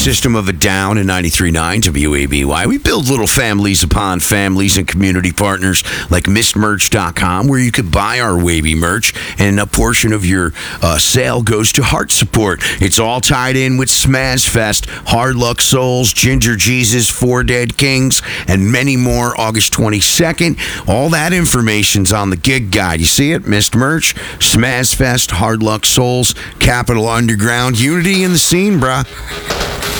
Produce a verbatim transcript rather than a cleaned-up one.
System of a Down and ninety-three point nine W A B Y. We build little families upon families and community partners like mist merch dot com, where you could buy our Wavy merch, and a portion of your uh, sale goes to heart support. It's all tied in with Smaz Fest, Hard Luck Souls, Ginger Jesus, Four Dead Kings, and many more, August twenty-second. All that information's on the gig guide. You see it? Mist Merch, Smaz Fest, Hard Luck Souls, Capital Underground, unity in the scene, bruh.